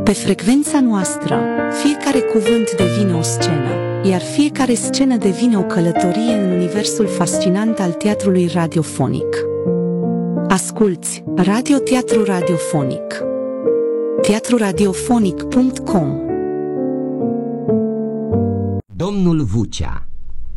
Pe frecvența noastră, fiecare cuvânt devine o scenă, iar fiecare scenă devine o călătorie în universul fascinant al teatrului radiofonic. Asculți Radio Teatru Radiofonic. teatruradiofonic.com. Domnul Vucea.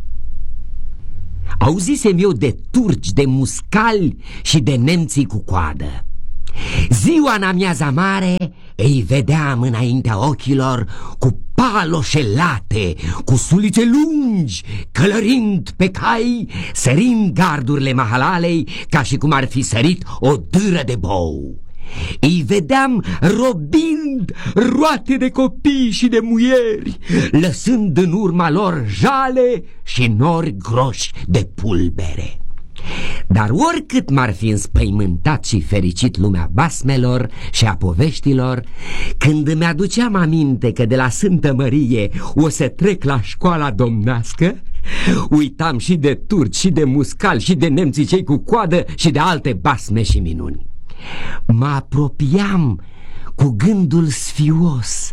Auzisem eu de turci, de muscali și de nemții cu coadă. Ziua în amiaza mare îi vedeam înaintea ochilor cu paloșe late, cu sulițe lungi, călărind pe cai, sărind gardurile mahalalei ca și cum ar fi sărit o dâră de bou. Îi vedeam robind roate de copii și de muieri, lăsând în urma lor jale și nori groși de pulbere. Dar oricât m-ar fi înspăimântat și fericit lumea basmelor și a poveștilor, când îmi aduceam aminte că de la Sfântă Mărie o să trec la școala domnească, uitam și de turci și de muscali și de nemții cei cu coadă și de alte basme și minuni. Mă apropiam cu gândul sfios,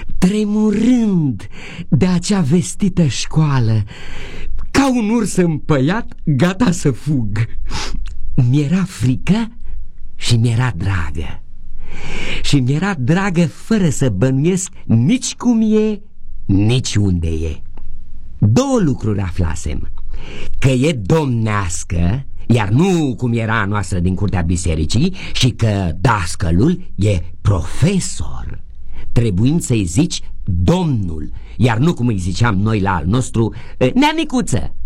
tremurând de acea vestită școală, ca un urs împăiat, gata să fug. Mi-era frică și mi-era dragă. Și mi-era dragă fără să bănuiesc nici cum e, nici unde e. Două lucruri aflasem: că e domnească, iar nu cum era a noastră din curtea bisericii, și că dascălul e profesor, trebuind să-i zici domnul, iar nu cum îi ziceam noi la al nostru, neanicuță.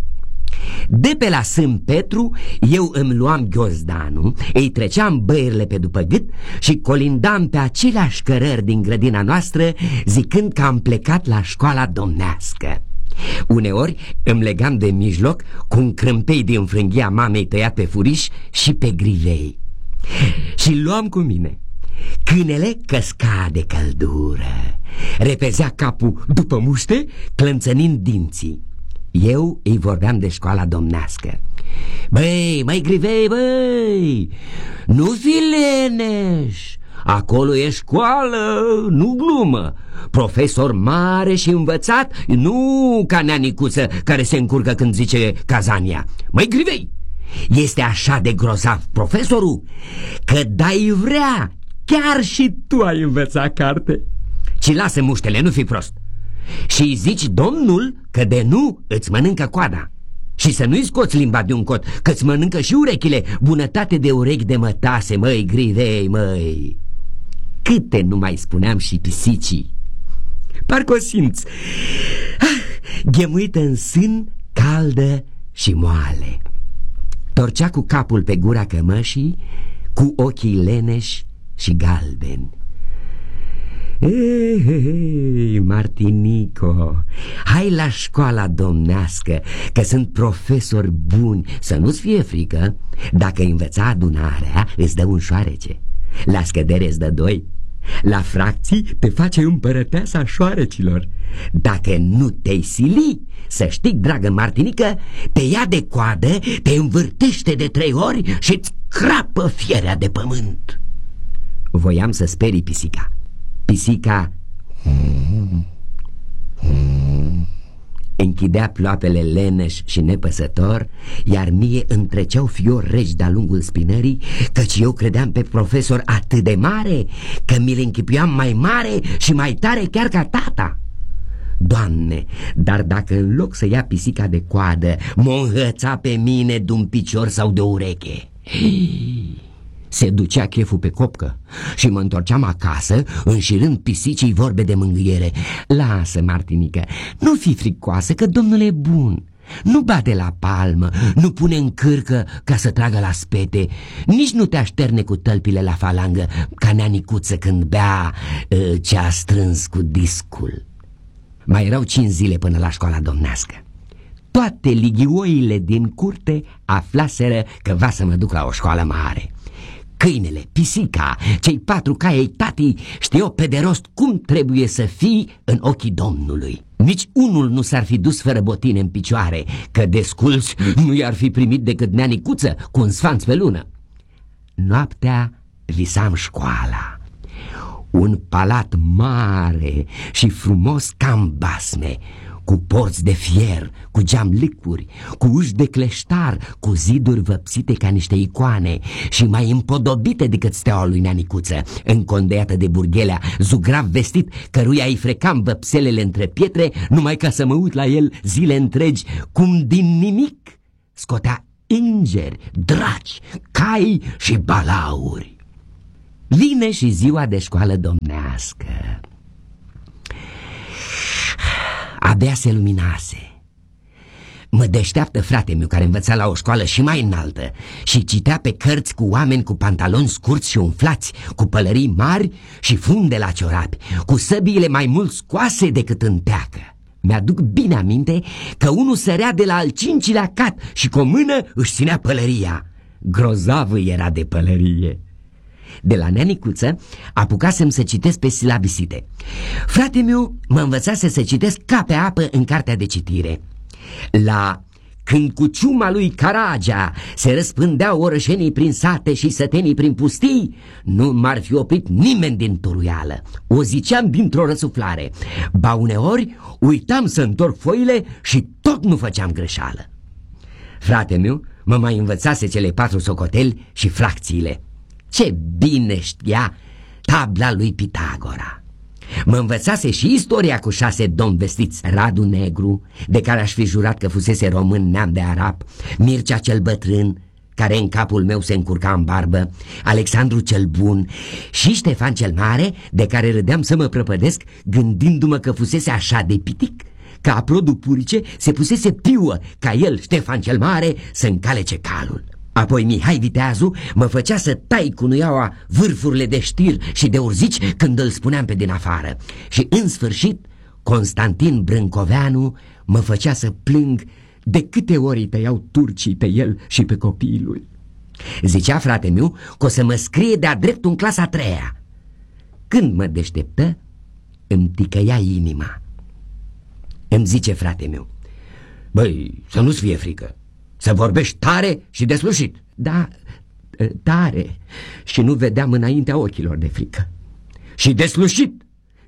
De pe la Sânt Petru eu îmi luam ghiozdanul, îi treceam băierile pe după gât și colindam pe aceleași cărări din grădina noastră, zicând că am plecat la școala domnească. Uneori îmi legam de mijloc cu un crâmpei din frânghia mamei tăiat pe furiș și pe grivei și luam cu mine. Câinele căsca de căldură, repezea capul după muște, clănțănind dinții. Eu îi vorbeam de școala domnească. Băi, măi grivei, băi, nu fi leneș, acolo e școală, nu glumă. Profesor mare și învățat, nu ca neanicuță care se încurcă când zice cazania. Măi grivei, este așa de grozav profesorul că dai vrea chiar și tu ai învățat carte. Ci lasă muștele, nu fi prost. Și îi zici domnul că de nu îți mănâncă coada. Și să nu-i scoți limba de un cot, că-ți mănâncă și urechile. Bunătate de urechi de mătase, măi grivei, măi. Câte nu mai spuneam și pisicii. Parcă o simți, ghemuită în sân, caldă și moale. Torcea cu capul pe gura cămășii, cu ochii leneși și galbeni. Ei, Martinico, hai la școala domnească, că sunt profesori buni. Să nu-ți fie frică. Dacă învăța adunarea, îți dă un șoarece. La scădere îți dă 2. La fracții te face împărăteasa șoarecilor. Dacă nu te-ai sili, să știi, dragă Martinică, te ia de coadă, te învârtește de 3 ori și îți crapă fierea de pământ. Voiam să sperii pisica. Pisica închidea ploapele leneș și nepăsător, iar mie îmi treceau fiori reci de-a lungul spinării, căci eu credeam pe profesor atât de mare că mi-l închipuiam mai mare și mai tare chiar ca tata. Doamne, dar dacă în loc să ia pisica de coadă m-o înhăța pe mine de-un picior sau de o ureche, se ducea cheful pe copcă și mă întorceam acasă înșirând pisicii vorbe de mângâiere. Lasă, Martinică, nu fi fricoasă, că domnul e bun. Nu bate la palmă, nu pune în cârcă ca să tragă la spete, nici nu te așterne cu tălpile la falangă ca neanicuță când bea ce a strâns cu discul. Mai erau 5 zile până la școala domnească. Toate lighioile din curte aflaseră că va să mă duc la o școală mare. Câinele, pisica, cei 4 cai ai tatii știau pe de rost cum trebuie să fii în ochii Domnului. Nici unul nu s-ar fi dus fără botine în picioare, că desculți nu i-ar fi primit decât neanicuță cu un sfanț pe lună. Noaptea visam școala. un palat mare și frumos ca în basme, cu porți de fier, cu geamlicuri, cu uși de cleștar, cu ziduri văpsite ca niște icoane și mai împodobite decât steaua lui Neanicuță, încondeiată de burghelea, zugrav vestit, căruia îi frecam văpselele între pietre, numai ca să mă uit la el zile întregi, cum din nimic scotea îngeri, draci, cai și balauri. Vine și ziua de școală domnească. Abia se luminase. Mă deșteaptă frate-miu, care învăța la o școală și mai înaltă și citea pe cărți cu oameni cu pantaloni scurți și umflați, cu pălării mari și funde la ciorapi, cu săbiile mai mult scoase decât în teacă. Mi-aduc bine aminte că unul sărea de la al 5-lea cat și cu o mână își ținea pălăria. Grozavă era de pălărie. De la Neanicuță apucasem să citesc pe silabisite. Frate-miu mă învățase să citesc ca pe apă în cartea de citire. La când cu ciuma lui Caragea se răspândeau orășenii prin sate și sătenii prin pustii, nu m-ar fi oprit nimeni din turuială. O ziceam dintr-o răsuflare. Ba uneori uitam să întorc foile și tot nu făceam greșeală. Frate-miu mă mai învățase cele 4 socoteli și fracțiile. Ce bine știa tabla lui Pitagora. Mă învățase și istoria cu 6 domni vestiți: Radu Negru, de care aș fi jurat că fusese român neam de arab, Mircea cel Bătrân, care în capul meu se încurca în barbă, Alexandru cel Bun și Ștefan cel Mare, de care râdeam să mă prăpădesc gândindu-mă că fusese așa de pitic, că Aprodul Purice se pusese piuă ca el, Ștefan cel Mare, să încalece calul. Apoi Mihai Viteazu mă făcea să tai cu nuiaua vârfurile de știr și de urzici când îl spuneam pe din afară. Și în sfârșit Constantin Brâncoveanu mă făcea să plâng de câte ori îi tăiau turcii pe el și pe copiii lui. Zicea frate-miu că o să mă scrie de-a dreptul în clasa 3-a. Când mă deșteptă, îmi ticăia inima. Îmi zice frate-miu: băi, să nu-ți fie frică, să vorbești tare și deslușit. Da, tare. Și nu vedeam înaintea ochilor de frică. Și deslușit.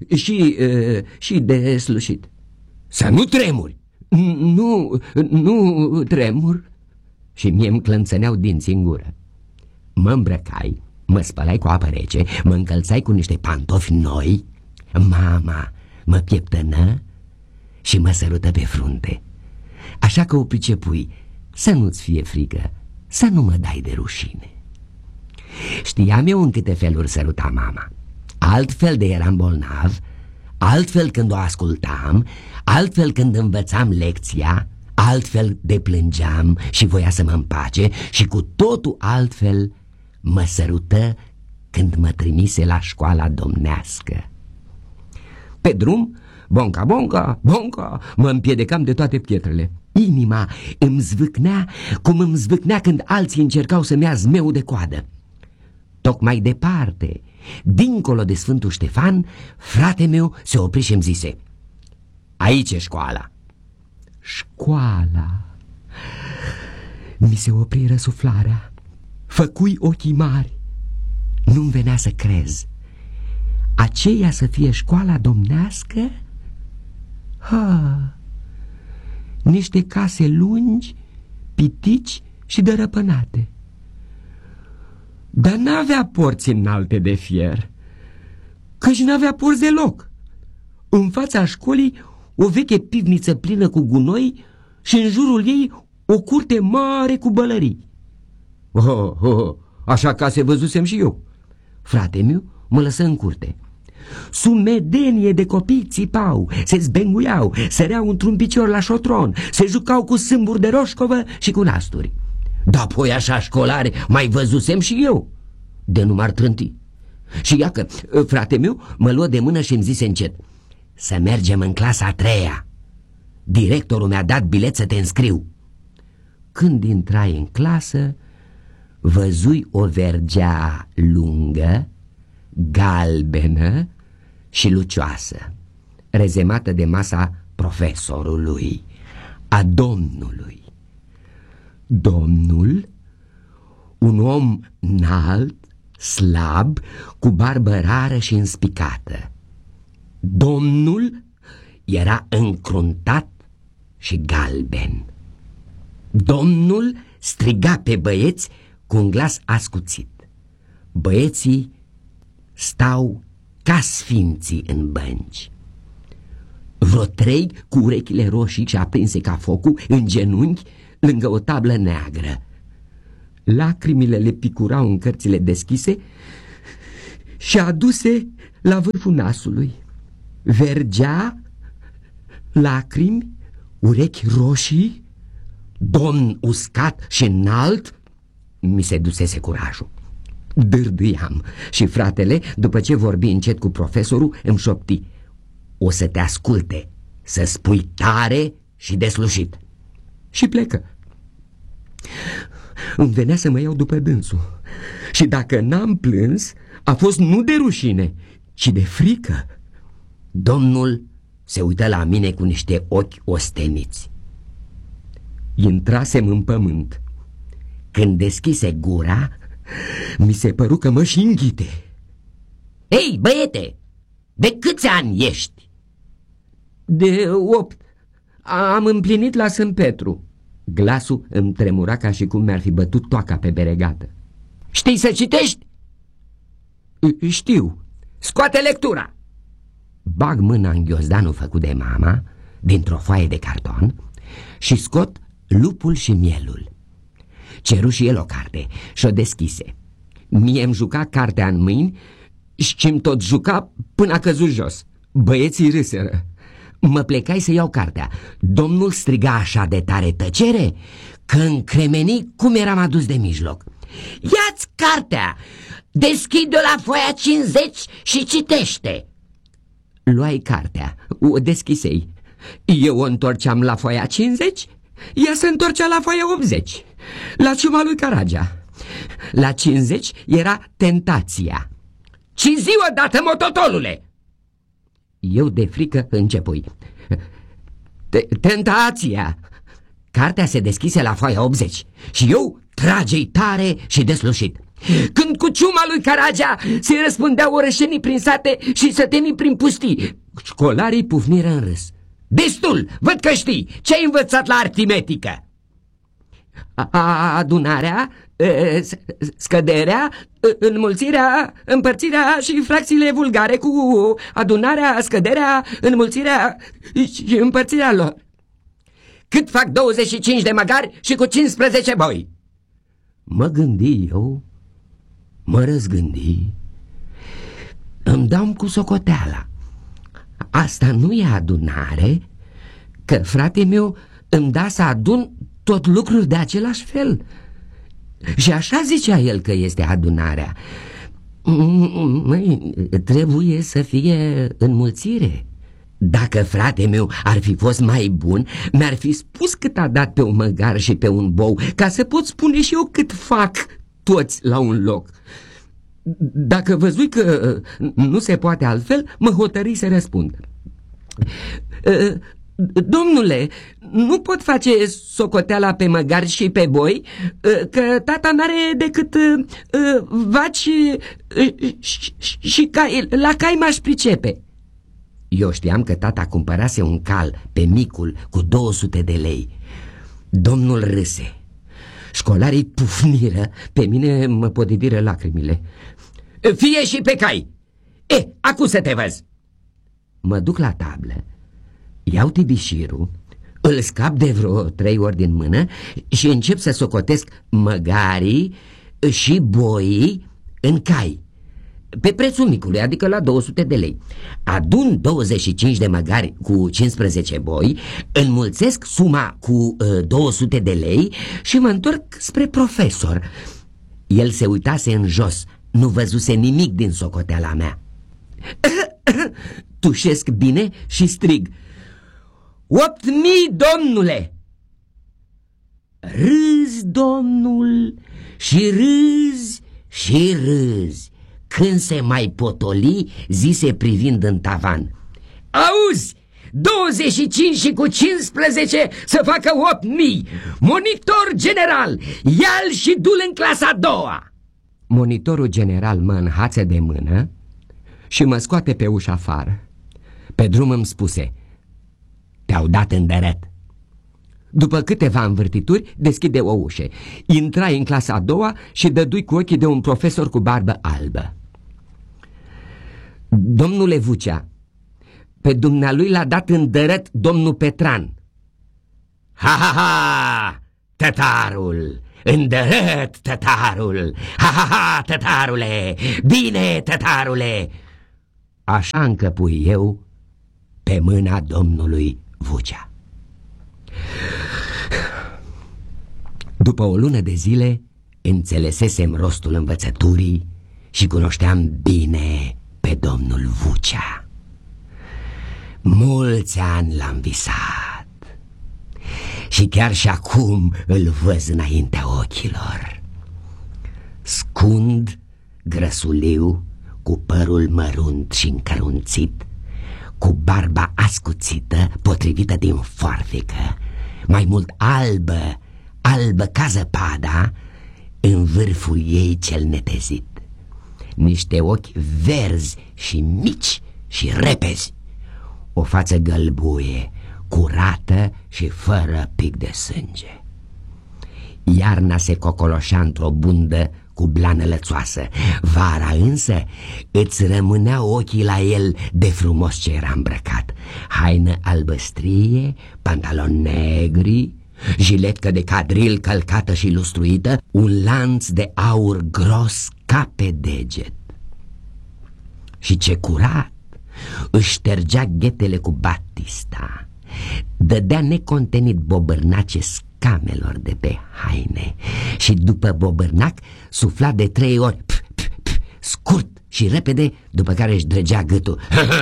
Și deslușit. Să nu tremuri. Nu tremur. Și mie îmi clănțăneau dinții în gură. Mă îmbrăcai, mă spălai cu apă rece, mă încălțai cu niște pantofi noi. Mama mă pieptănă și mă sărută pe frunte. Așa că o pricepui: să nu-ți fie frică, să nu mă dai de rușine. Știam eu în câte feluri săruta mama. Altfel de eram bolnav, altfel când o ascultam, altfel când învățam lecția, altfel de plângeam și voia să mă împace și cu totul altfel mă sărută când mă trimise la școala domnească. Pe drum, bonca, bonca, bonca, mă împiedecam de toate pietrele. Inima îmi zvâcnea cum îmi zvâcnea când alții încercau să-mi ia zmeu de coadă. Tocmai departe, dincolo de Sfântul Ștefan, frate meu se opri și îmi zise: aici e școala. Școala. Mi se opri răsuflarea. Făcui ochii mari. Nu-mi venea să crez. Aceea să fie școala domnească? Niște case lungi, pitici și dărăpânate. Dar n-avea porți înalte de fier, căci n-avea porți deloc. În fața școlii o veche pivniță plină cu gunoi și în jurul ei o curte mare cu bălării. Așa case văzusem și eu. Frate-miu mă lăsă în curte. Sumedenie de copii țipau, se zbenguiau, săreau într-un picior la șotron, se jucau cu sâmburi de roșcovă și cu nasturi. Da, apoi așa școlare mai văzusem și eu, de nu m-ar trânti. Și ia că frate meu mă luă de mână și îmi zise încet: să mergem în clasa 3-a. Directorul mi-a dat bilet să te înscriu. Când intrai în clasă, văzui o vergea lungă, galbenă și lucioasă, rezemată de masa profesorului, a domnului. Domnul, un om înalt, slab, cu barbă rară și înspicată. Domnul era încruntat și galben. Domnul striga pe băieți cu un glas ascuțit. Băieții stau ca sfinții în bănci. Vreo 3 cu urechile roșii și aprinse ca focul, în genunchi, lângă o tablă neagră. Lacrimile le picurau în cărțile deschise și aduse la vârful nasului. Vergea, lacrimi, urechi roșii, domn uscat și înalt. Mi se dusese curajul. Dârdâiam și fratele, după ce vorbi încet cu profesorul, îmi șopti: o să te asculte, să spui tare și deslușit. Și plecă. Îmi venea să mă iau după dânsul. Și dacă n-am plâns, a fost nu de rușine, ci de frică. Domnul se uită la mine cu niște ochi osteniți. Intrasem în pământ. Când deschise gura, mi se păru că mă și înghite. Ei, băiete, de câți ani ești? De 8. Am împlinit la Sfânt Petru. Glasul îmi tremura ca și cum mi-ar fi bătut toaca pe beregată. Știi să citești? Știu. Scoate lectura. Bag mâna în ghiozdanul făcut de mama, dintr-o foaie de carton, și scot Lupul și mielul. Ceru și el o carte și-o deschise. Mie-mi juca cartea în mâini și-mi tot juca până a căzut jos. Băieții râseră. Mă plecai să iau cartea. Domnul striga așa de tare tăcere că încremeni cum eram adus de mijloc. Ia-ți cartea, deschide-o la foaia 50 și citește. Luai cartea, o deschisei. Eu o întorceam la foaia 50, ea se întorcea la foaia 80, la ciuma lui Caragea. La 50 era Tentația. Cizi odată, mototolule! Eu de frică începui. Tentația! Cartea se deschise la foaia 80 și eu trage-i tare și deslușit. Când cu ciuma lui Caragea se răspundeau orășenii prin sate și sătenii prin pustii, școlarii pufniră în râs. Destul, văd că știi, ce-ai învățat la aritmetică? Adunarea, scăderea, înmulțirea, împărțirea și fracțiile vulgare cu adunarea, scăderea, înmulțirea și împărțirea lor. Cât fac 25 de măgari și cu 15 boi? Mă gândi eu, mă răzgândi, îmi dau cu socoteala. Asta nu e adunare, că frate meu îmi da să adun tot lucruri de același fel. Și așa zicea el că este adunarea. Măi, trebuie să fie înmulțire. Dacă frate meu ar fi fost mai bun, mi-ar fi spus cât a dat pe un măgar și pe un bou, ca să pot spune și eu cât fac toți la un loc. Dacă văzui că nu se poate altfel, mă hotărâi să răspund. Domnule, nu pot face socoteala pe măgari și pe boi, că tata n-are decât vaci și cai. La cai m-aș pricepe. Eu știam că tata cumpărase un cal pe micul cu 200 de lei. Domnul râse. Școlarii pufniră, pe mine mă podidiră lacrimile. Fie și pe cai. Acu să te văz. Mă duc la tablă, iau tibișirul, îl scap de vreo 3 ori din mână și încep să socotesc măgarii și boii în cai, pe prețul micului, adică la 200 de lei. Adun 25 de măgari cu 15 boi, înmulțesc suma cu 200 de lei și mă întorc spre profesor. El se uitase în jos, nu văzuse nimic din socoteala mea. Tușesc bine și strig: 8.000, domnule! Râzi, domnul, și râzi și râzi. Când se mai potoli, zise privind în tavan: auzi, 25 și cu 15 să facă 8.000. Monitor general, ia-l și du-l în clasa a doua. Monitorul general mă înhață de mână și mă scoate pe ușa afară. Pe drum îmi spuse: te-au dat în deret. După câteva învârtituri, deschide o ușă. Intrai în clasa a doua și dădui cu ochii de un profesor cu barbă albă. Domnule Vucea, pe dumnealui l-a dat în dărăt domnul Petran. Ha, ha, ha, tătarul, în dărăt tătarul, ha, ha, ha, tătarule, bine tătarule. Așa încăpui eu pe mâna domnului Vucea. După o lună de zile înțelesesem rostul învățăturii și cunoșteam bine pe domnul Vucea. Mulți ani l-am visat și chiar și acum îl văz înaintea ochilor. Scund, grăsuliu, cu părul mărunt și încărunțit, cu barba ascuțită, potrivită din foarfecă, mai mult albă, albă ca zăpada, în vârful ei cel netezit. Niște ochi verzi și mici și repezi, o față gălbuie, curată și fără pic de sânge. Iarna se cocoloșea într-o bundă cu blană lățoasă, vara însă îți rămâneau ochii la el de frumos ce era îmbrăcat. Haină albăstrie, pantaloni negri, jiletcă de cadril călcată și lustruită, un lanț de aur gros ca pe deget. Și ce curat! Își ștergea ghetele cu batista, dădea necontenit bobârnace scamelor de pe haine și după bobârnac sufla de 3 ori, scurt și repede, după care își dregea gâtul.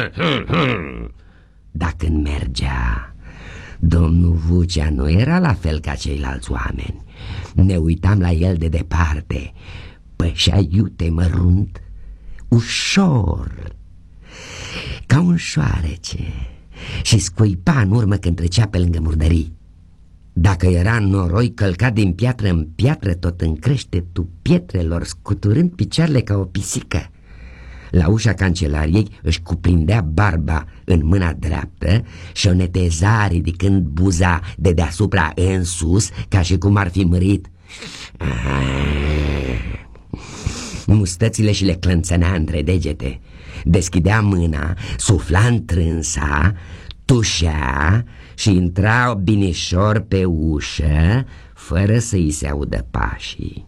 Dacă mergea, domnul Vucea nu era la fel ca ceilalți oameni. Ne uitam la el de departe, pășea iute mărunt, ușor, ca un șoarece, și scuipa în urmă când trecea pe lângă murdării. Dacă era noroi, călca din piatră în piatră, tot în creștetul pietrelor, scuturând picioarele ca o pisică. La ușa cancelariei își cuprindea barba în mâna dreaptă și o neteza ridicând buza de deasupra în sus, ca și cum ar fi mărit. Mustățile și le clănțănea între degete. Deschidea mâna, sufla întrânsa, tușea și intra binișor pe ușă, fără să-i se audă pașii.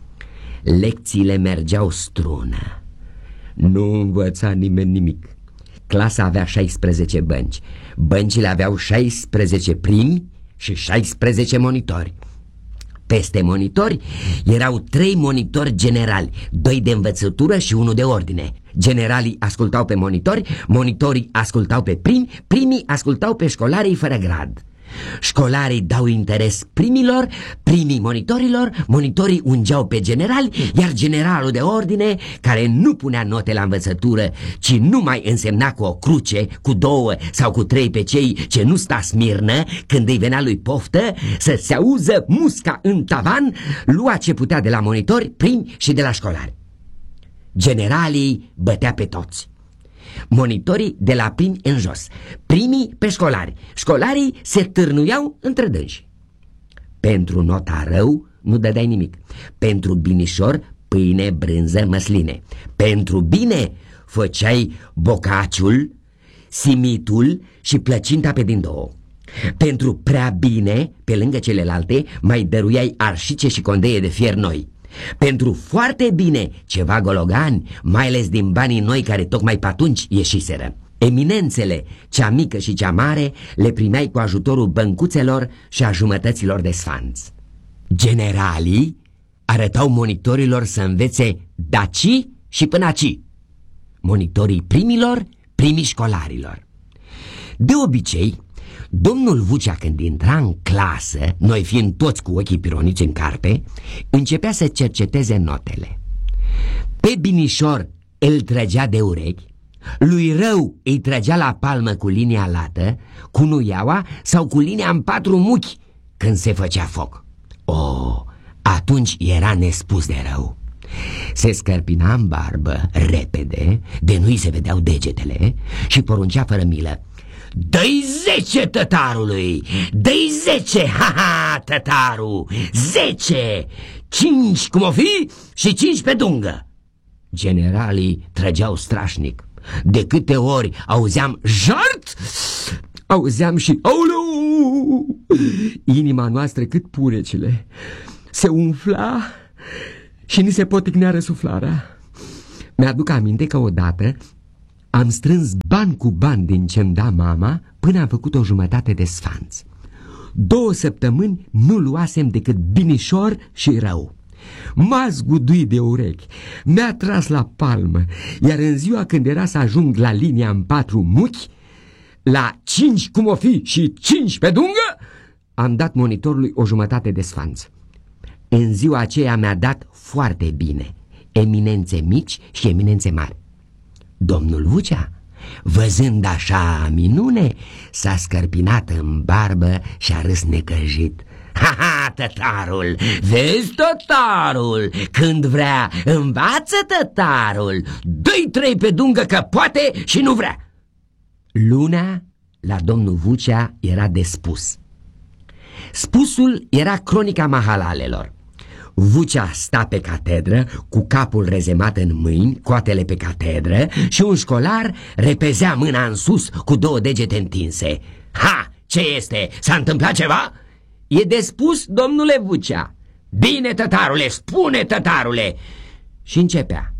Lecțiile mergeau strună. Nu învăța nimeni nimic. Clasa avea 16 bănci. Băncile aveau 16 primi și 16 monitori. Peste monitori erau 3 monitori generali, 2 de învățătură și 1 de ordine. Generalii ascultau pe monitori, monitorii ascultau pe primi, primii ascultau pe școlarii fără grad. Școlarii dau interes primilor, primii monitorilor, monitorii ungeau pe generali, iar generalul de ordine, care nu punea note la învățătură, ci numai însemna cu o cruce, cu 2 sau cu 3 pe cei ce nu sta smirnă când îi venea lui poftă să se auză musca în tavan, lua ce putea de la monitori, primi și de la școlari. Generalii bătea pe toți, monitorii de la primi în jos, primii pe școlari, școlarii se târnuiau între dânsi. Pentru nota rău nu dădeai nimic, pentru binișor pâine, brânză, măsline. Pentru bine făceai bocaciul, simitul și plăcinta pe din 2. Pentru prea bine, pe lângă celelalte, mai dăruiai arșice și condeie de fier noi. Pentru foarte bine, ceva gologani, mai ales din banii noi care tocmai pe atunci ieșiseră. Eminențele, cea mică și cea mare, le primeai cu ajutorul băncuțelor și a jumătăților de sfanți. Generalii arătau monitorilor să învețe daci și până aci. Monitorii primilor, primii școlarilor. De obicei, domnul Vucea, când intra în clasă, noi fiind toți cu ochii pironiți în carpe, începea să cerceteze notele. Pe binișor îl trăgea de urechi, lui rău îi trăgea la palmă cu linia lată, cu nuiaua sau cu linia în 4 muchi când se făcea foc. Atunci era nespus de rău. Se scărpina în barbă repede, de nu-i se vedeau degetele, și poruncea fără milă: dă-i 10 tătarului! Dă-i 10! Ha-ha, tătaru! 10! 5 cum o fi și 5 pe dungă! Generalii trăgeau strașnic. De câte ori auzeam jart, auzeam și auleu! Inima noastră cât purecele se umfla și ni se poticnea răsuflarea. Mi-aduc aminte că odată am strâns bani cu bani din ce-mi da mama până am făcut o jumătate de sfanț. 2 săptămâni nu luasem decât binișor și rău. M-a zguduit de urechi, mi-a tras la palmă, iar în ziua când era să ajung la linia în 4 muchi, la 5 cum o fi și 5 pe dungă, am dat monitorului o jumătate de sfanț. În ziua aceea mi-a dat foarte bine, eminențe mici și eminențe mari. Domnul Vucea, văzând așa minune, s-a scărpinat în barbă și a râs necăjit. Ha-ha, tătarul, vezi tătarul, când vrea învață tătarul, dă-i 3 pe dungă că poate și nu vrea. Lunea la domnul Vucea era de spus. Spusul era cronica mahalalelor. Vucea sta pe catedră cu capul rezemat în mâini, coatele pe catedră, și un școlar repezea mâna în sus cu 2 degete întinse. Ha, ce este? S-a întâmplat ceva? E de spus, domnule Vucea. Bine, tătarule, spune, tătarule. Și începea.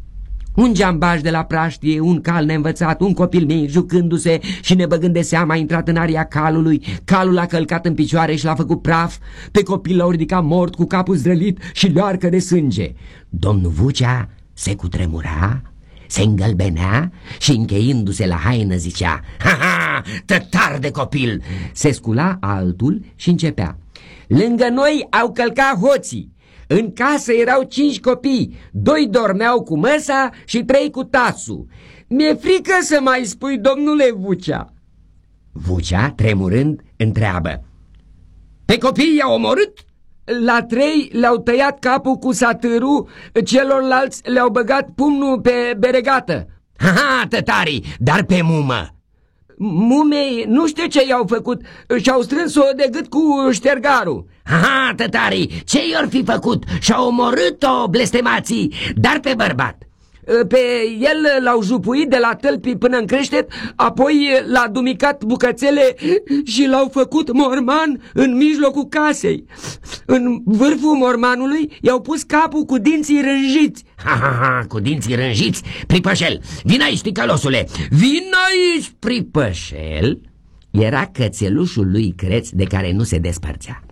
Un geambaj de la praștie, un cal neînvățat, un copil mic jucându-se și nebăgând de seamă a intrat în aria calului. Calul l-a călcat în picioare și l-a făcut praf. Pe copil l-a ridicat mort cu capul zdrălit și leoarcă de sânge. Domnul Vucea se cutremura, se îngălbenea și încheindu-se la haină zicea: ha-ha, tătar de copil! Se scula altul și începea: lângă noi au călcat hoții. În casă erau 5 copii, 2 dormeau cu măsa și 3 cu tasul. Mi-e frică să mai spui, domnule Vucea. Vucea, tremurând, întreabă: pe copii i-au omorât? La 3 le-au tăiat capul cu satârul, celorlalți le-au băgat pumnul pe beregată. Ha-ha, tătarii, dar pe mumă? Mumei nu știu ce i-au făcut, și-au strâns-o de gât cu ștergarul. Ha, tătarii, ce i-or fi făcut? Și-au omorât-o blestemații, dar pe bărbat? Pe el l-au jupuit de la tălpi până în creștet, apoi l-a dumicat bucățele și l-au făcut morman în mijlocul casei. În vârful mormanului i-au pus capul cu dinții rânjiți. Ha, cu dinții rânjiți? Pripășel, vin aici, ticălosule, vin aici, Pripășel. Era cățelușul lui Creț de care nu se despărțea.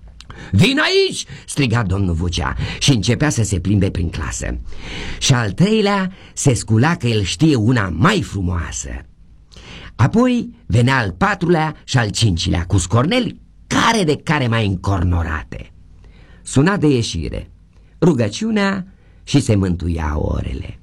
Vin aici, striga domnul Vucea și începea să se plimbe prin clasă. Și al 3-lea se scula că el știe una mai frumoasă. Apoi venea al 4-lea și al 5-lea cu scorneli care de care mai încornorate. Suna de ieșire, rugăciunea și se mântuia orele.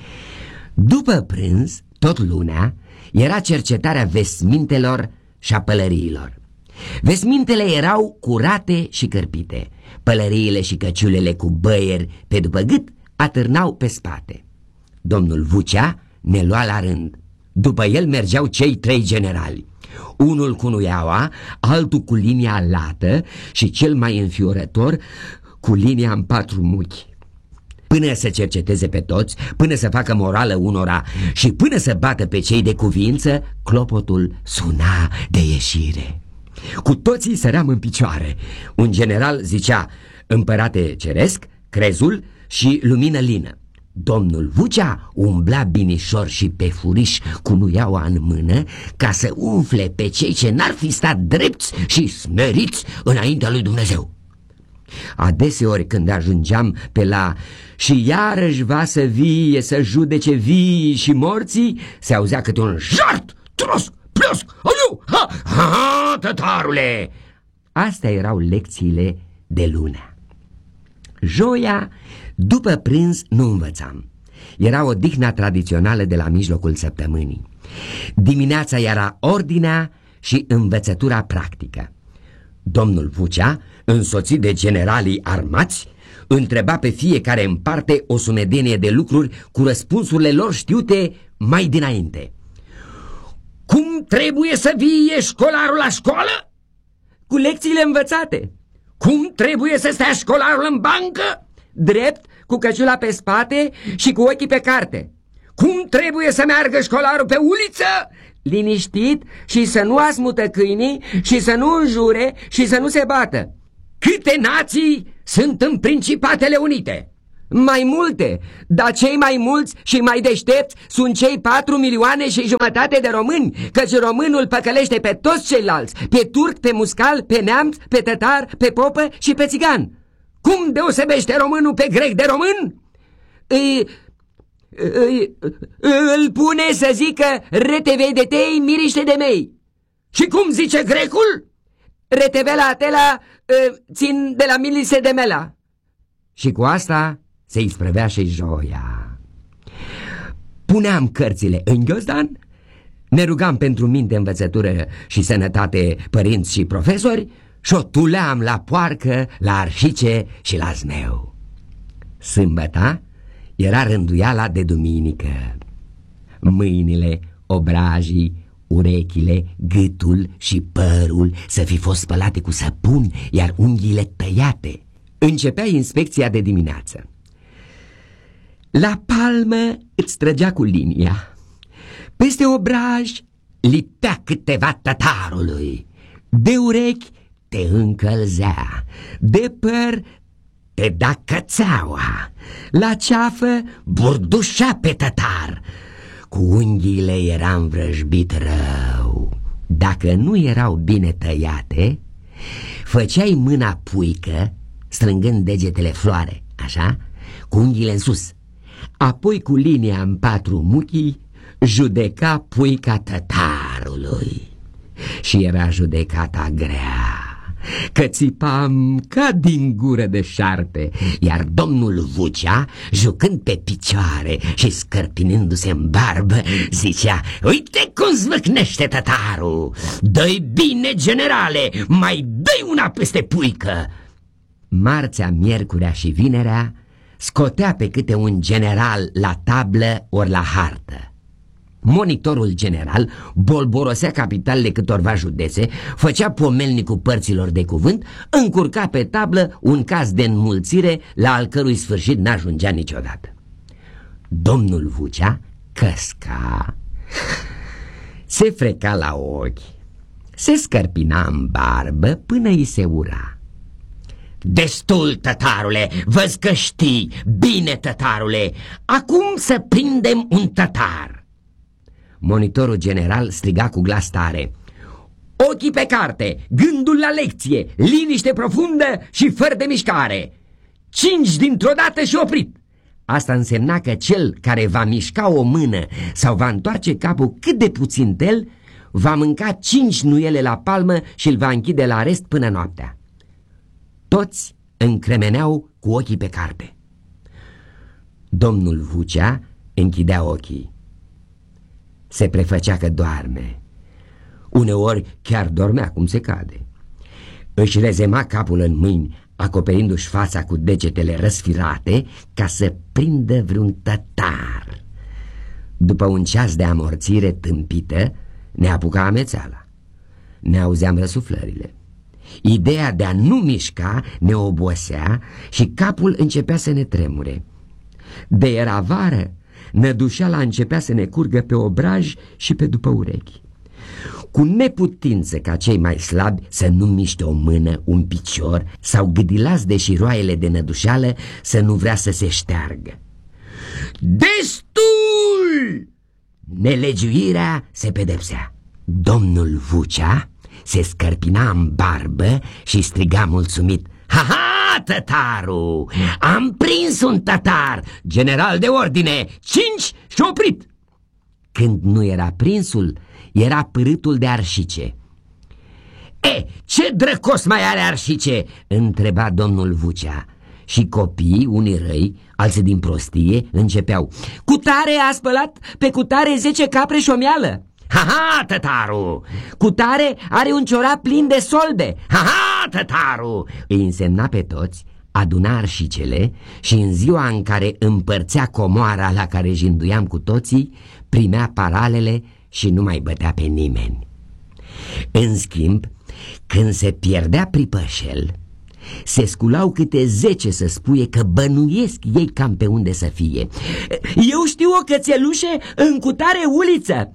După prânz, tot lunea, era cercetarea vesmintelor și a pălăriilor. Vesmintele erau curate și cărpite, pălăriile și căciulele cu băieri pe după gât atârnau pe spate. Domnul Vucea ne lua la rând. După el mergeau cei 3 generali, unul cu nuiaua, altul cu linia lată și cel mai înfiorător cu linia în 4 muchi. Până să cerceteze pe toți, până să facă morală unora și până să bată pe cei de cuvință, clopotul suna de ieșire. Cu toții săream în picioare. Un general zicea: împărate ceresc, crezul și lumină lină. Domnul Vucea umbla binișor și pe furiș cu nuiaua în mână ca să umfle pe cei ce n-ar fi stat drepți și smeriți înaintea lui Dumnezeu. Adeseori când ajungeam pe la și iarăși va să vie să judece vii și morții, se auzea câte un jart, trosc, pliosc, aliu, ha, ha, tătarule! Astea erau lecțiile de lunea. Joia, după prânz, nu învățam. Era odihna tradițională de la mijlocul săptămânii. Dimineața era ordinea și învățătura practică. Domnul Vucea, însoțit de generalii armați, întreba pe fiecare în parte o sumedenie de lucruri cu răspunsurile lor știute mai dinainte. Cum trebuie să vie școlarul la școală? Cu lecțiile învățate. Cum trebuie să stea școlarul în bancă? Drept, cu căciula pe spate și cu ochii pe carte. Cum trebuie să meargă școlarul pe uliță? Liniștit și să nu asmută câinii și să nu înjure și să nu se bată. Câte nații sunt în Principatele Unite? Mai multe, dar cei mai mulți și mai deștepți sunt cei 4,5 milioane de români, căci românul păcălește pe toți ceilalți, pe turc, pe muscal, pe neamț, pe tătar, pe popă și pe țigan. Cum deosebește românul pe grec de român? Îl pune să zică retevedetei miriște de mei. Și cum zice grecul? Retevela atela țin de la milise de mela. Și cu asta se isprăvea și joia. Puneam cărțile în ghiozdan, ne rugam pentru minte, învățătură și sănătate părinți și profesori și o tuleam la poarcă, la arșice și la zmeu. Sâmbăta era rânduiala de duminică. Mâinile, obrajii, urechile, gâtul și părul să fi fost spălate cu săpun, iar unghiile tăiate. Începea inspecția de dimineață. La palmă îți trăgea cu linia. Peste obraj lipea câteva tătarului. De urechi te încălzea, de păr te da cățeaua, la ceafă burdușea pe tătar. Cu unghiile era învrăjbit rău. Dacă nu erau bine tăiate, făceai mâna puică, strângând degetele floare, așa, cu unghiile în sus. Apoi cu linia în 4 muchii judeca puica tătarului. Și era judecata grea, că țipam ca din gură de șarpe, iar domnul Vucea, jucând pe picioare și scărpinându-se în barbă, zicea: uite cum zvâcnește tătarul, dă-i bine, generale, mai dă-i una peste puică. Marțea, miercurea și vinerea scotea pe câte un general la tablă ori la hartă. Monitorul general bolborosea capitalele câtorva județe, făcea pomelnicul părților de cuvânt, încurca pe tablă un caz de înmulțire la al cărui sfârșit n-ajungea niciodată. Domnul Vucea căsca, se freca la ochi, se scărpina în barbă până îi se ura. Destul, tătarule, văz că știi, bine, tătarule, acum să prindem un tătar. Monitorul general striga cu glas tare: ochii pe carte, gândul la lecție, liniște profundă și fără de mișcare. 5 dintr-o dată și oprit. Asta însemna că cel care va mișca o mână sau va întoarce capul cât de puțin tel, va mânca 5 nuiele la palmă și îl va închide la arest până noaptea. Toți încremeneau cu ochii pe carte. Domnul Vucea închidea ochii. Se prefăcea că doarme. Uneori chiar dormea cum se cade. Își rezema capul în mâini, acoperindu-și fața cu degetele răsfirate ca să prindă vreun tătar. După un ceas de amorțire tâmpită, ne apuca amețeala. Ne auzeam răsuflările. Ideea de a nu mișca ne obosea și capul începea să ne tremure. De era vară, nădușeala începea să ne curgă pe obraj și pe după urechi. Cu neputință ca cei mai slabi să nu miște o mână, un picior sau gâdilați de șiroaiele de nădușeală să nu vrea să se șteargă. Destul! Nelegiuirea se pedepsea. Domnul Vucea se scărpina în barbă și striga mulțumit: ha-ha, tătaru! Am prins un tătar! General de ordine! 5 și oprit! Când nu era prinsul, era pârâtul de arșice. Ce drăcos mai are arșice? Întreba domnul Vucea. Și copiii, unii răi, alții din prostie, începeau: cutare a spălat pe cutare 10 capre și o mială. Ha-ha, tătaru! Cutare are un ciorap plin de solde. Ha-ha, tătaru! Îi însemna pe toți, aduna arșicele și în ziua în care împărțea comoara la care jinduiam cu toții, primea paralele și nu mai bătea pe nimeni. În schimb, când se pierdea pripășel, se sculau câte 10 să spuie că bănuiesc ei cam pe unde să fie. Eu știu o cățelușe în cutare uliță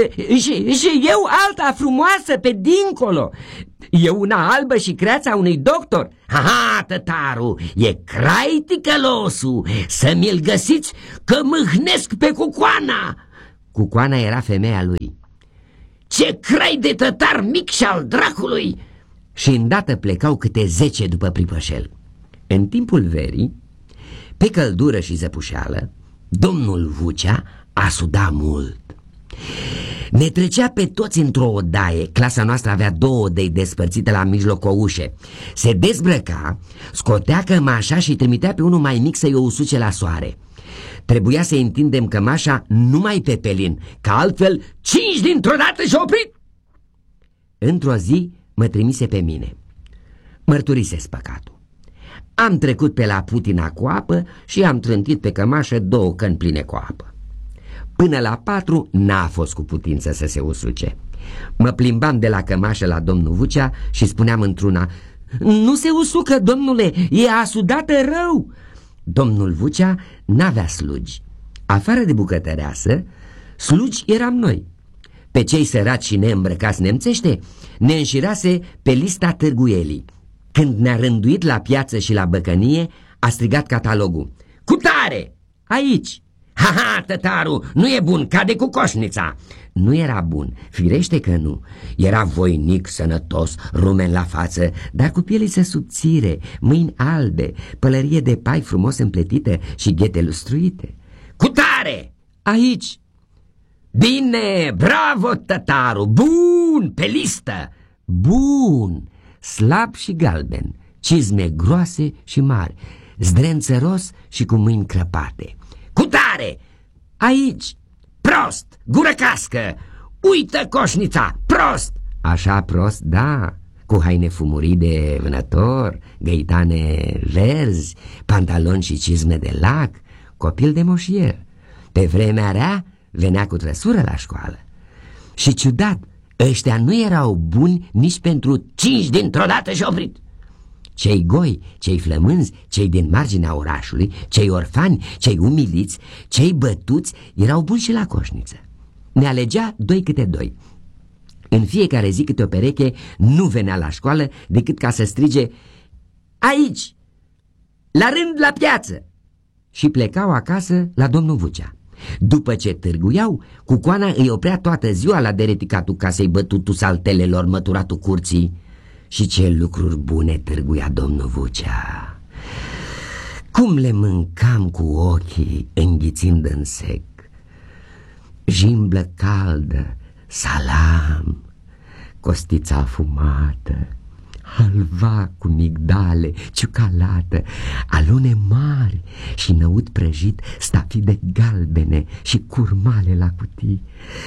și eu alta frumoasă pe dincolo. E una albă și creața unui doctor. Ha, tătaru, e crai ticălosul, să mi-l găsiți că mâhnesc pe Cucoana. Cucoana era femeia lui. Ce crai de tătar mic și al dracului! Și îndată plecau câte 10 după pripășel. În timpul verii, pe căldură și zăpușeală, domnul Vucea a sudat mult. Ne trecea pe toți într-o odaie. Clasa noastră avea 2 odăi despărțite la mijloc cu o ușă. Se dezbrăca, scotea cămașa și trimitea pe unul mai mic să-i o usuce la soare. Trebuia să întindem cămașa numai pe pelin, că altfel 5 dintr-o dată și-a oprit. Într-o zi mă trimise pe mine. Mărturisesc păcatul. Am trecut pe la Putina cu apă și am trântit pe cămașă 2 căni pline cu apă. Până la 4 n-a fost cu putință să se usuce. Mă plimbam de la cămașă la domnul Vucea și spuneam într-una: nu se usucă, domnule, e asudată rău. Domnul Vucea n-avea slugi. Afară de bucătăreasă, slugi eram noi. Pe cei săraci și neîmbrăcați nemțește ne înșirase pe lista târguielii. Când ne-a rânduit la piață și la băcănie, a strigat catalogul: cu tare! Aici! Ha, tătaru, nu e bun, cade cu coșnița. Nu era bun, firește că nu. Era voinic, sănătos, rumen la față, dar cu pieliță subțire, mâini albe, pălărie de pai frumos împletită și ghete lustruite. Cu tare! Aici! Bine, bravo, tătaru, bun, pe listă. Bun, slab și galben, cizme groase și mari, zdrențăros și cu mâini crăpate. Cu tare! Aici! Prost! Gură cască! Uită coșnița! Prost! Așa prost, da, cu haine fumurii de vânător, găitane verzi, pantaloni și cizme de lac, copil de moșier. Pe vremea rea venea cu trăsură la școală. Și ciudat, ăștia nu erau buni nici pentru 5 dintr-o dată și oprit. Cei goi, cei flămânzi, cei din marginea orașului, cei orfani, cei umiliți, cei bătuți erau buni și la coșniță. Ne alegea 2 câte 2. În fiecare zi câte o pereche nu venea la școală decât ca să strige: aici, la rând la piață! Și plecau acasă la domnul Vucea. După ce târguiau, Cucoana îi oprea toată ziua la dereticatul casei, bătutul saltelelor, măturatul curții. Și ce lucruri bune târguia domnul Vucea! Cum le mâncam cu ochii, înghițind în sec. Jimblă caldă, salam, costița afumată, halva cu migdale, ciucalată, alune mari și năut prăjit, stafide galbene și curmale la cutii.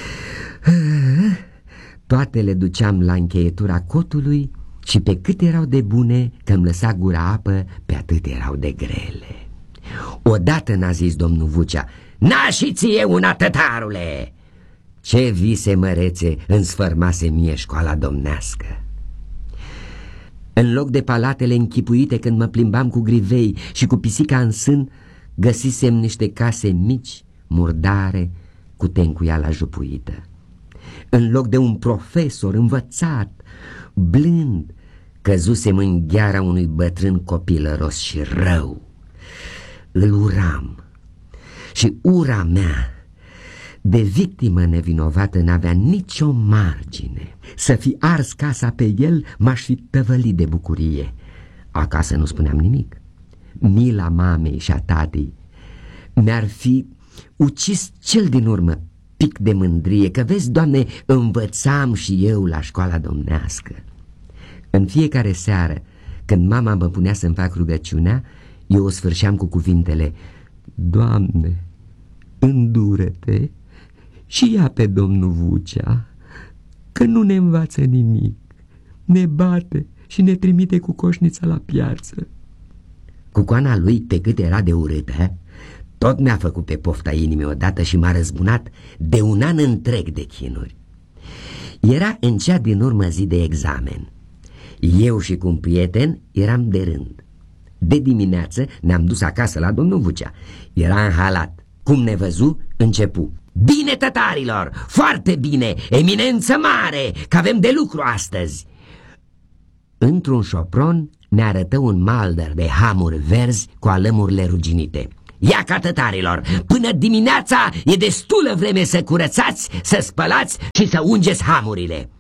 Toate le duceam la încheietura cotului și pe cât erau de bune, că îmi lăsa gura apă, pe atât erau de grele. Odată n-a zis domnul Vucea: n-a și ție una, tătarule! Ce vise mărețe îmi sfărmase mie școala domnească! În loc de palatele închipuite când mă plimbam cu grivei și cu pisica în sân, găsisem niște case mici, murdare, cu tencuiala jupuită. În loc de un profesor învățat, blând, căzusem în gheara unui bătrân copilăros și rău. Îl uram și ura mea de victimă nevinovată n-avea nicio margine. Să fi ars casa pe el, m-aș fi tăvălit de bucurie. Acasă nu spuneam nimic. Mila mamei și a tatei mi-ar fi ucis cel din urmă pic de mândrie, că vezi, Doamne, învățam și eu la școala domnească. În fiecare seară, când mama mă punea să-mi fac rugăciunea, eu o sfârșeam cu cuvintele: Doamne, îndură-te și ia pe domnul Vucea, că nu ne învață nimic, ne bate și ne trimite cu coșnița la piață. Cucoana lui, pe cât era de urâtă, tot mi-a făcut pe pofta inimii odată și m-a răzbunat de un an întreg de chinuri. Era în cea din urmă zi de examen. Eu și cu un prieten eram de rând. De dimineață ne-am dus acasă la domnul Vucea. Era în halat. Cum ne văzu, începu: bine, tătarilor, foarte bine, eminență mare, că avem de lucru astăzi. Într-un șopron ne arătă un maldăr de hamuri verzi cu alămurile ruginite. Ia ca, tătarilor, până dimineața e destulă vreme să curățați, să spălați și să ungeți hamurile.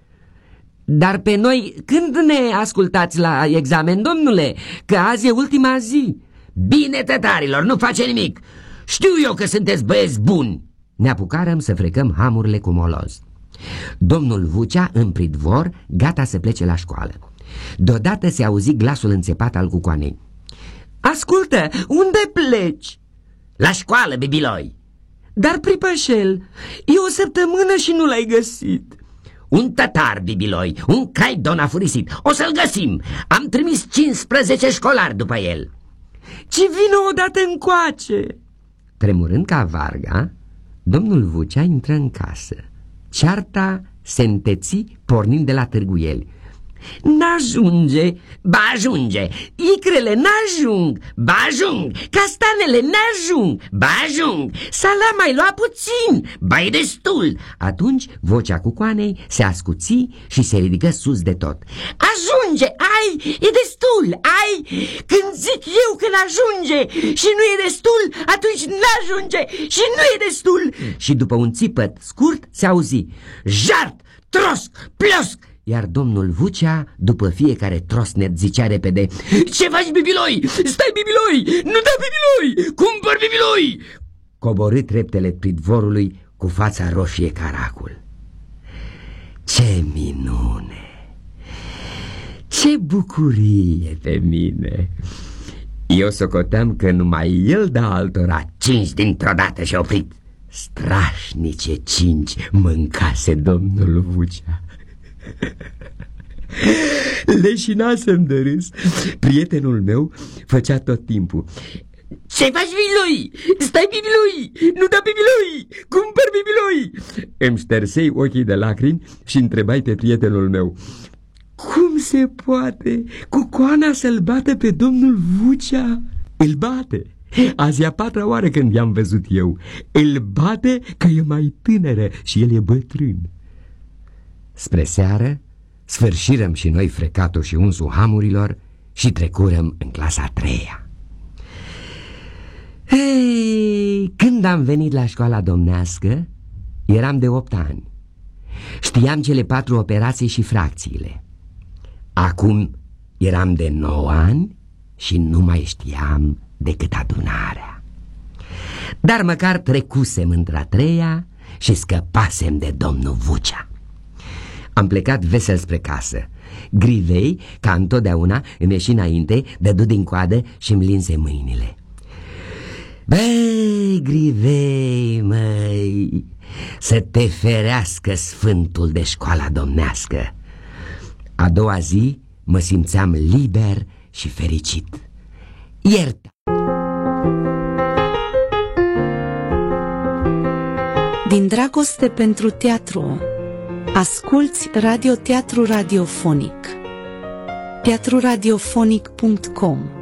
Dar pe noi când ne ascultați la examen, domnule? Că azi e ultima zi. Bine, tătarilor, nu face nimic. Știu eu că sunteți băieți buni. Ne apucarăm să frecăm hamurile cu moloz. Domnul Vucea în pridvor, gata să plece la școală. Deodată se auzi glasul înțepat al cucoanei: ascultă, unde pleci? La școală, bibiloi. Dar, pripășel, e o săptămână și nu l-ai găsit. Un tătar, bibiloi, un caidon a furisit. O să-l găsim. Am trimis 15 școlari după el. Ci vină odată încoace. Tremurând ca varga, domnul Vucea intră în casă. Cearta se înteți pornind de la târguieli. N-ajunge, ba ajunge, icrele n-ajung, ba ajung, castanele n-ajung, ba ajung, sala mai lua puțin, ba e destul. Atunci vocea cucoanei se ascuți și se ridică sus de tot. Ajunge, ai, e destul, ai, când zic eu că n-ajunge și nu e destul, atunci n-ajunge și nu e destul. Și după un țipăt scurt se auzi: jart, trosc, plosc. Iar domnul Vucea, după fiecare trosnet, zicea repede: ce faci, bibiloi? Stai, bibiloi! Nu da, bibiloi! Cumpăr, bibiloi! Coborâ treptele pridvorului cu fața roșie ca racul. Ce minune! Ce bucurie pe mine! Eu socoteam că numai el da altora 5 dintr-o dată și oprit. Strașnice 5 mâncase domnul Vucea. Leșinasem de râs. Prietenul meu făcea tot timpul: ce faci, bibiloi? Stai, bibiloi! Nu da, bibiloi! Cumpăr, bibiloi! Îmi ștersei ochii de lacrimi și întrebai pe prietenul meu: cum se poate cucoana să-l bată pe domnul Vucea? Îl bate. Azi e a 4-a oară când i-am văzut eu. Îl bate că e mai tânără și el e bătrân. Spre seară sfârșirăm și noi frecatul și unsul hamurilor și trecurăm în clasa 3-a. Hei, când am venit la școala domnească, eram de 8 ani. Știam cele 4 operații și fracțiile. Acum eram de 9 ani și nu mai știam decât adunarea. Dar măcar trecusem într-a 3-a și scăpasem de domnul Vucea. Am plecat vesel spre casă. Grivei, ca întotdeauna, îmi ieși înainte, dădu din coadă și îmi linse mâinile. Băi, Grivei, măi, să te ferească sfântul de școala domnească. A doua zi mă simțeam liber și fericit. Iertă! Din dragoste pentru teatru, asculți radioteatru radiofonic. teatruradiofonic.com